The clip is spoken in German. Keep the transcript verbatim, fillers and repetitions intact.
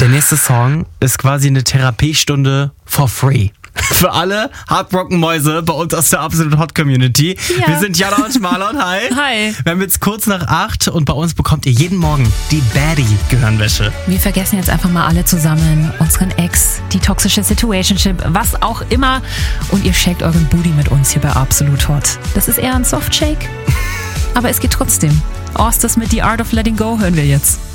Der nächste Song ist quasi eine Therapiestunde for free. Für alle Heartbroken-Mäuse bei uns aus der Absolute Hot Community. Ja. Wir sind Jana und Marlon. Hi. Hi. Wir haben jetzt kurz nach acht und bei uns bekommt ihr jeden Morgen die Baddie-Gehirnwäsche. Wir vergessen jetzt einfach mal alle zusammen unseren Ex, die toxische Situationship, was auch immer. Und ihr shakt euren Booty mit uns hier bei Absolute Hot. Das ist eher ein Softshake, aber es geht trotzdem. Ostas mit The Art of Letting Go hören wir jetzt.